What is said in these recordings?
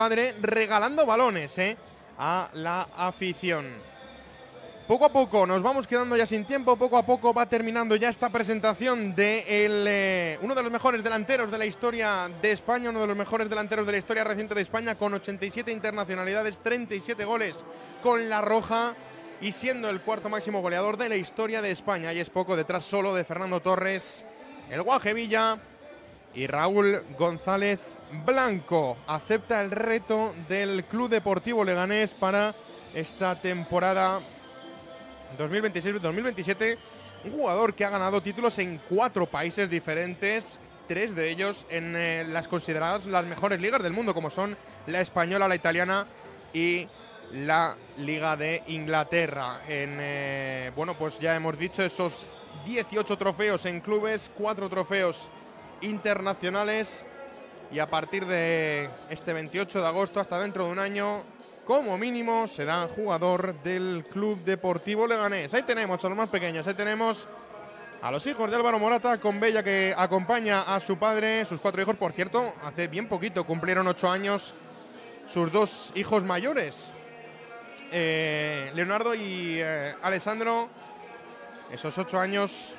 padre regalando balones a la afición. Poco a poco nos vamos quedando ya sin tiempo, poco a poco va terminando ya esta presentación de uno de los mejores delanteros de la historia de España, uno de los mejores delanteros de la historia reciente de España, con 87 internacionalidades, 37 goles con la roja y siendo el cuarto máximo goleador de la historia de España. Y es poco, detrás solo de Fernando Torres, el Guaje Villa y Raúl González Blanco. Acepta el reto del Club Deportivo Leganés para esta temporada 2026-2027, un jugador que ha ganado títulos en 4 países diferentes, 3 de ellos en las consideradas las mejores ligas del mundo, como son la española, la italiana y la Liga de Inglaterra. Bueno, pues ya hemos dicho esos 18 trofeos en clubes, 4 trofeos internacionales, y a partir de este 28 de agosto hasta dentro de un año, como mínimo, será jugador del Club Deportivo Leganés. Ahí tenemos a los más pequeños, ahí tenemos a los hijos de Álvaro Morata, con Bella que acompaña a su padre, sus 4 hijos. Por cierto, hace bien poquito cumplieron 8 años sus 2 hijos mayores, Leonardo y Alessandro, esos 8 años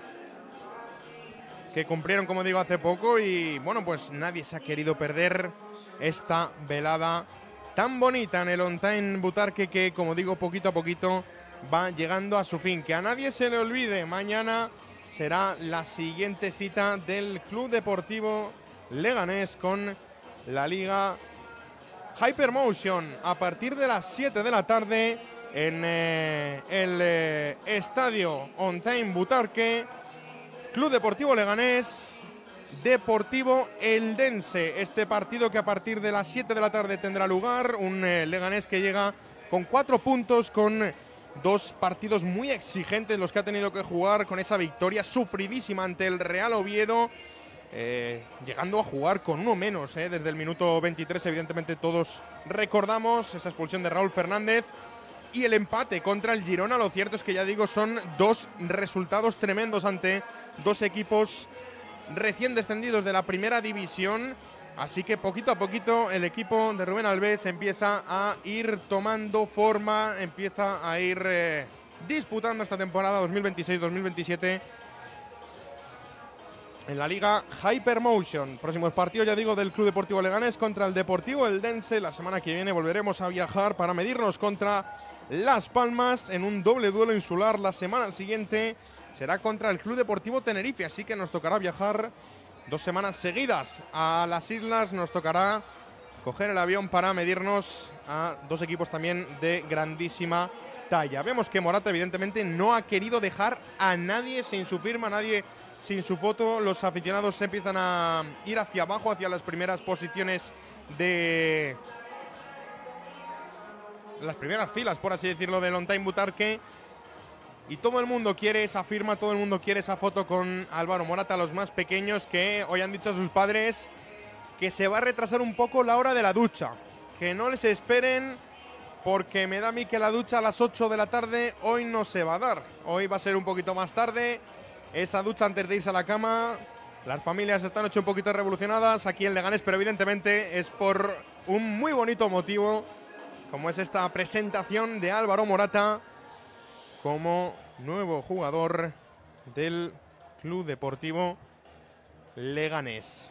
que cumplieron, como digo, hace poco. Y bueno, pues nadie se ha querido perder esta velada tan bonita en el On Time Butarque, que, como digo, poquito a poquito va llegando a su fin. Que a nadie se le olvide, mañana será la siguiente cita del Club Deportivo Leganés con la Liga Hypermotion a partir de las 7 de la tarde en el estadio On Time Butarque. Club Deportivo Leganés, Deportivo Eldense. Este partido que a partir de las 7 de la tarde tendrá lugar. Un Leganés que llega con 4 puntos, con 2 partidos muy exigentes los que ha tenido que jugar, con esa victoria sufridísima ante el Real Oviedo, llegando a jugar con uno menos desde el minuto 23. Evidentemente todos recordamos esa expulsión de Raúl Fernández y el empate contra el Girona. Lo cierto es que, ya digo, son 2 resultados tremendos ante 2 equipos recién descendidos de la primera división. Así que poquito a poquito el equipo de Rubén Albés empieza a ir tomando forma, empieza a ir disputando esta temporada 2026-2027 en la Liga Hypermotion. Próximos partidos, ya digo, del Club Deportivo Leganés contra el Deportivo Eldense. La semana que viene volveremos a viajar para medirnos contra Las Palmas en un doble duelo insular. La semana siguiente será contra el Club Deportivo Tenerife, así que nos tocará viajar 2 semanas seguidas a las islas. Nos tocará coger el avión para medirnos a 2 equipos también de grandísima talla. Vemos que Morata evidentemente no ha querido dejar a nadie sin su firma, a nadie sin su foto. Los aficionados se empiezan a ir hacia abajo, hacia las primeras posiciones de las primeras filas, por así decirlo, del On Time Butarque. Y todo el mundo quiere esa firma, todo el mundo quiere esa foto con Álvaro Morata. Los más pequeños, que hoy han dicho a sus padres que se va a retrasar un poco la hora de la ducha, que no les esperen, porque me da a mí que la ducha a las 8 de la tarde hoy no se va a dar. Hoy va a ser un poquito más tarde, esa ducha antes de irse a la cama. Las familias están hecho un poquito revolucionadas aquí en Leganés, pero evidentemente es por un muy bonito motivo, como es esta presentación de Álvaro Morata como nuevo jugador del Club Deportivo Leganés.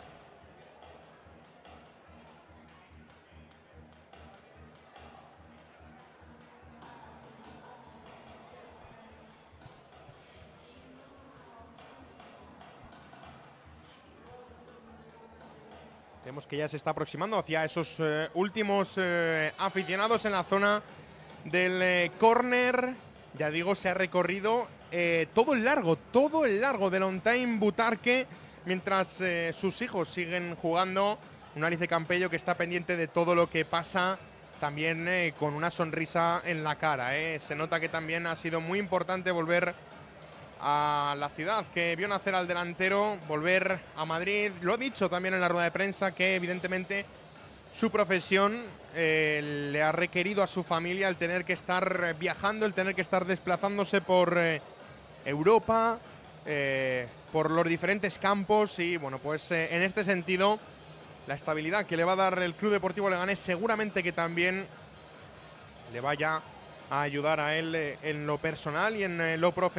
Vemos que ya se está aproximando hacia esos últimos aficionados en la zona del córner. Ya digo, se ha recorrido todo el largo del On Time Butarque, mientras sus hijos siguen jugando. Un Alice Campello que está pendiente de todo lo que pasa, también con una sonrisa en la cara. Se nota que también ha sido muy importante volver a la ciudad que vio nacer al delantero, volver a Madrid. Lo ha dicho también en la rueda de prensa, que evidentemente su profesión le ha requerido a su familia el tener que estar viajando, el tener que estar desplazándose por Europa, por los diferentes campos. Y bueno, pues en este sentido la estabilidad que le va a dar el Club Deportivo Leganés seguramente que también le vaya a ayudar a él en lo personal y en lo profesional.